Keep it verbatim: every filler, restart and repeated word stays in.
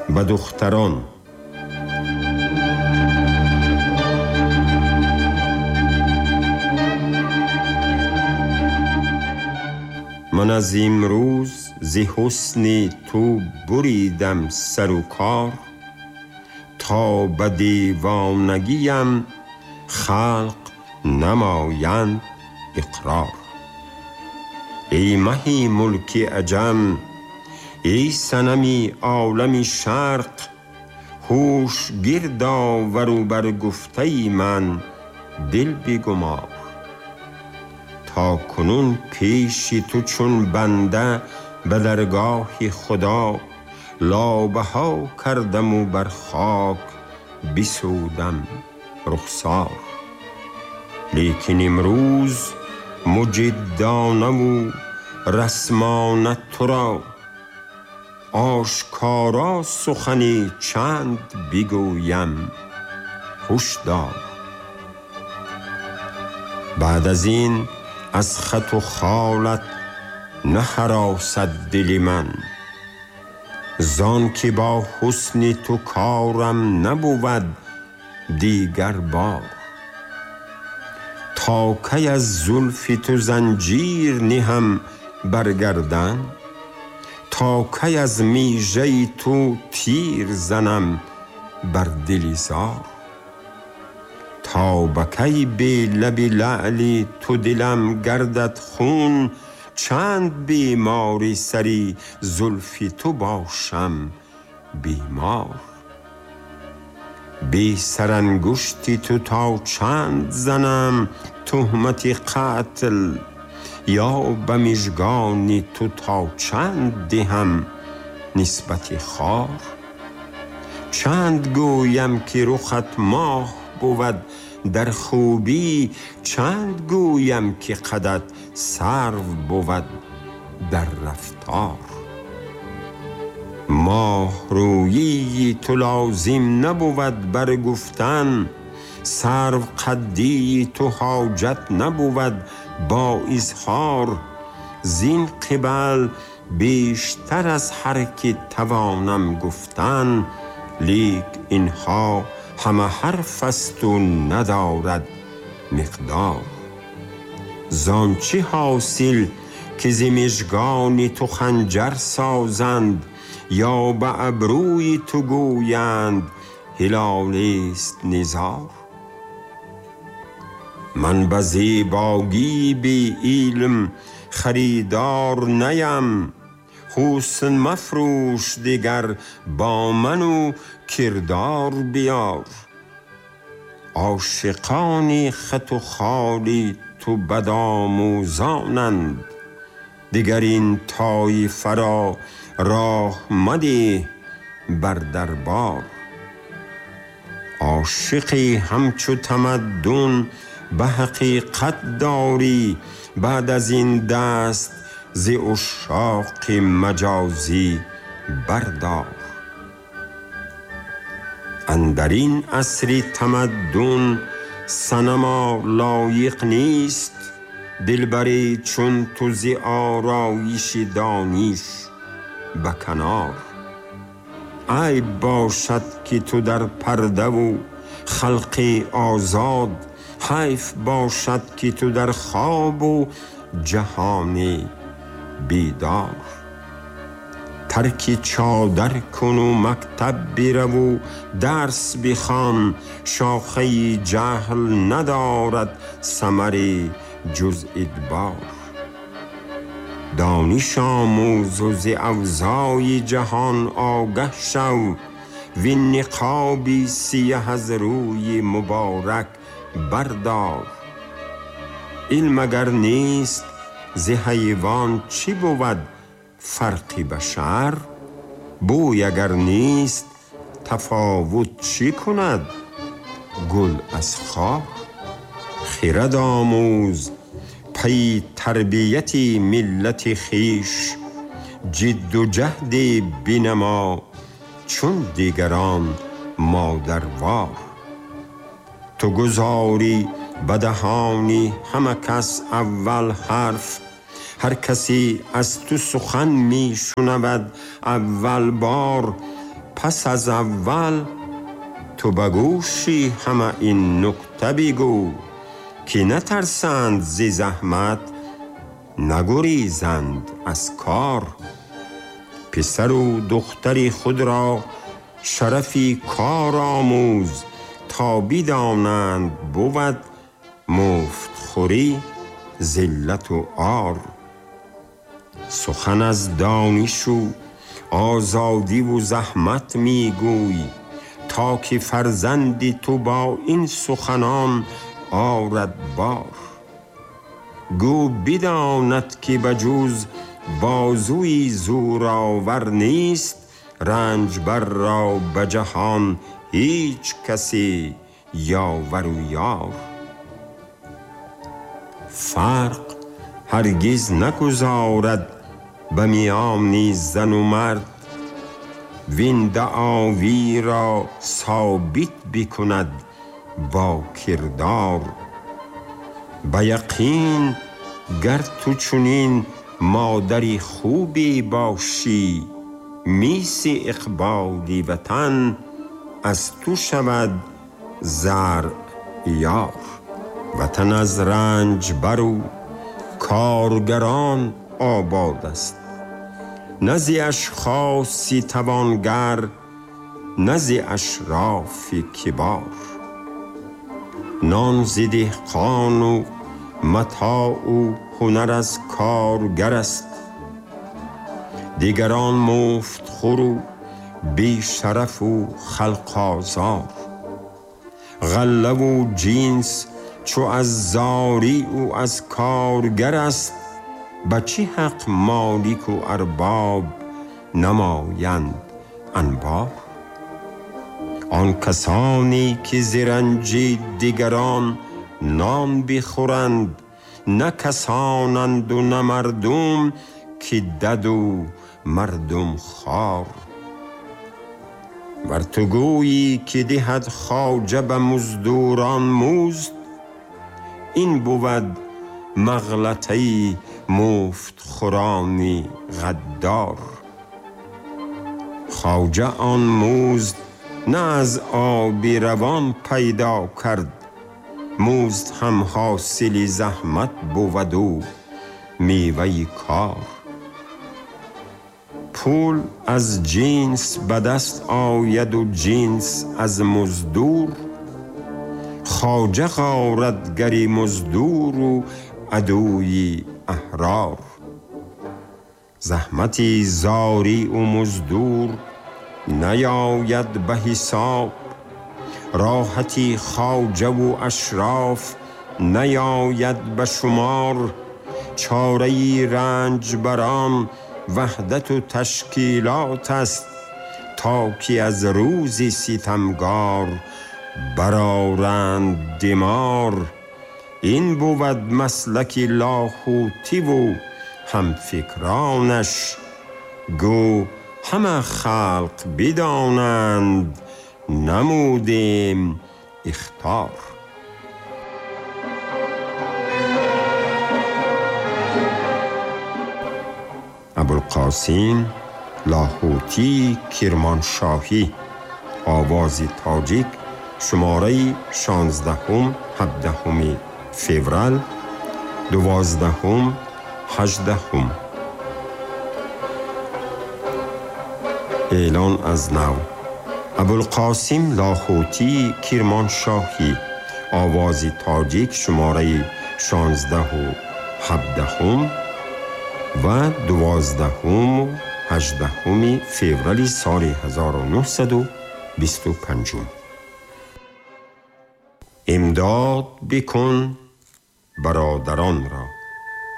به دختران. من از امروز ز حسن تو بریدم سر و کار، تا به دیوانگیم خلق نمایند اقرار. ای مهی ملک عجم، ای صنمی عالم شرق، هوش گرد آور و بر گفته من دل بیگمار. تا کنون پیش تو چون بنده به درگاه خدا، لابه ها کردم و بر خاک بسودم رخسار. لیکن امروز مجدانه و رسمانه تو را، آشکارا سخنی چند بگویم هشدار. بعد از این از خط و خالت نهراسد دل من، زان که با حسن تو کارم نبود دیگر بار. تا کی از زلف تو زنجیر نهم بر گردن، تا کی از میژه تو تیر زنم بر دل زار. تا به کی به لب لعل تو دلم گردد خون، چند بیماری سری زلف تو باشم بیمار. بی سرانگشتی تو تا چند زنم تهمت قتل، یا به مژگان تو تا چند دهم نسبت خار. چند گویم که رخت ماه بود در خوبی، چند گویم که قدت سرو بود در رفتار. ماه رویی تو لازم نبود بر گفتن، سرو قدی تو حاجت نبود با اظهار. زین قبل بیشتر از هر که توانم گفتن، لیک اینها همه حرف است و ندارد مقدار. زان چه حاصل که ز مژگان تو خنجر سازند، یا به ابروی تو گویند هلال است نزار. من به زیبایی بی علم خریدار نیم، حسن مفروش دیگر با من و کردار بیار. عاشقان خط و خال تو بدآموزانند، دیگر این طایفه را راه مده بر دربار. عاشقی همچو تمدن به حقیقت داری، بعد از این دست ز عشاق مجازی بردار. اندرین عصر تمدن صنما لایق نیست، دلبری چون تو ز آرایش دانش به کنار. عیب باشد که تو در پرده و خلق آزاد، حیف باشد که تو در خواب و جهان بیدار. ترک چادر کن و مکتب برو و درس بخوان، شاخه جهل ندارد ثمر جز ادبار. دانش آموز و ز اوضاع جهان آگه شو، وین نقابی سیه از روی مبارک بردار. علم اگر نیست ز حیوان چی بود فرق بشر؟ بوی اگر نیست تفاوت چی کند گل از خار؟ خرد آموز پی تربیت ملت خیش، جد و جهد بنما چون دیگران مادروار. تو گذاری به دهانی همه کس اول حرف، هر کسی از تو سخن می شنود اول بار. پس از اول تو بگوشی همه این نکته بگو، که نترسند ز زحمت نگریزند از کار. پسر و دختر خود را شرفی کار آموز، تا بدانند بود مفت خوری ذلت و عار. سخن از دانش و آزادی و زحمت میگوی، تا که فرزندی تو با این سخنان آرد بار. گو بداند که بجز بازوی زورآور نیست، رنجبر را به جهان هیچ کسی یاور و یار. فرق هرگز نگذارد به میان زن و مرد، وین دعاوی را ثابت بکند با کردار. به یقین گر تو چنین مادری خوبی باشی، میس اقبال وطن از تو شود زرع یار. وطن از رنج بر و کارگران آباد است، نه ز اشخاصی توانگر، نه ز اشراف کبار. نان ز دهقان و متاع و هنر از کارگر است، دیگران مفت خور و بی شرف و خلق آزار. غله و جنس چو از زاری او از کارگر است، به چه حق مالک و ارباب نمایند انبار. آن کسانی که ز رنج دیگران نان بخورند، نه کسانند و نه مردم که دد و مردم خوار. ور تو گویی که دهد خواجه به مزدوران مزد، این بود مغلطه مفت خورانی غدار. خواجه آن مزد نه از آب روان پیدا کرد، مزد هم حاصل زحمت بود و میوه کار. پول از جنس به دست آید و جنس از مزدور، خواجه غارتگر مزدور و عدوی احرار. زحمتی زاری و مزدور نیاید به حساب، راحتی خواجه و اشراف نیاید به شمار. چاره رنج بران وحدت و تشکیلات است، تا که از روز ستمگار برآرند دمار. این بود مسلک لاهوتی و هم فکرانش، گو همه خلق بدانند نمودیم اختار. ابوالقاسم لاهوتی کرمانشاهی، آواز تاجیک، شماره شانزدهم هفدهم فوریه دوازدهم هجدهم. اعلان از نو. ابوالقاسم لاهوتی کرمانشاهی، آواز تاجیک، شماره شانزده و هفدهم و دوازدهم و هجدهم فوریه سال هزار و نهصد و بیست و پنج. امداد بکن برادران را،